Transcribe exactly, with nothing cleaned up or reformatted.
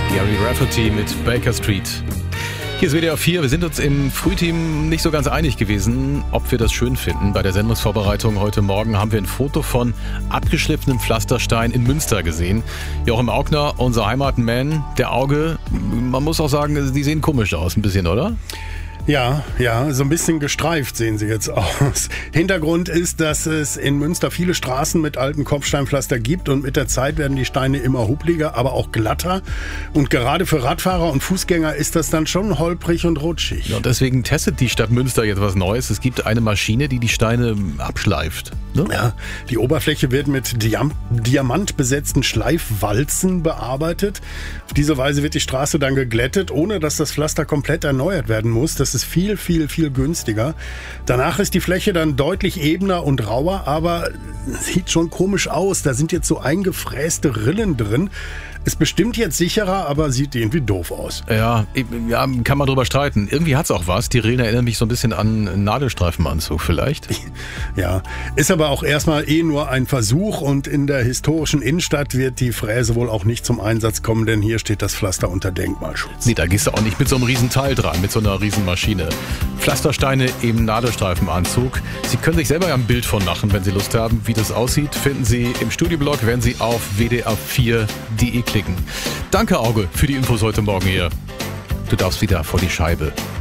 Gary Rafferty mit Baker Street. Hier ist W D R vier. Wir sind uns im Frühteam nicht so ganz einig gewesen, ob wir das schön finden. Bei der Sendungsvorbereitung heute Morgen haben wir ein Foto von abgeschliffenem Pflasterstein in Münster gesehen. Joachim Augner, unser Heimatman, der Auge, man muss auch sagen, die sehen komisch aus ein bisschen, oder? Ja, ja, so ein bisschen gestreift sehen sie jetzt aus. Hintergrund ist, dass es in Münster viele Straßen mit altem Kopfsteinpflaster gibt und mit der Zeit werden die Steine immer hupliger, aber auch glatter. Und gerade für Radfahrer und Fußgänger ist das dann schon holprig und rutschig. Ja, und deswegen testet die Stadt Münster jetzt was Neues. Es gibt eine Maschine, die die Steine abschleift. Ne? Ja, die Oberfläche wird mit Diam- diamantbesetzten Schleifwalzen bearbeitet. Auf diese Weise wird die Straße dann geglättet, ohne dass das Pflaster komplett erneuert werden muss. Das ist viel, viel, viel günstiger. Danach ist die Fläche dann deutlich ebener und rauer, aber sieht schon komisch aus. Da sind jetzt so eingefräste Rillen drin. Ist bestimmt jetzt sicherer, aber sieht irgendwie doof aus. Ja, ja, kann man drüber streiten. Irgendwie hat's auch was. Die Rillen erinnern mich so ein bisschen an einen Nadelstreifenanzug vielleicht. Ja, ist aber auch erstmal eh nur ein Versuch und in der historischen Innenstadt wird die Fräse wohl auch nicht zum Einsatz kommen, denn hier steht das Pflaster unter Denkmalschutz. Nee, da gehst du auch nicht mit so einem riesen Teil dran, mit so einer riesen Maschine. Pflastersteine im Nadelstreifenanzug. Sie können sich selber ja ein Bild von machen, wenn Sie Lust haben. Wie das aussieht, finden Sie im Studioblog, wenn Sie auf w d r vier punkt d e klicken. Danke, Auge, für die Infos heute Morgen hier. Du darfst wieder vor die Scheibe.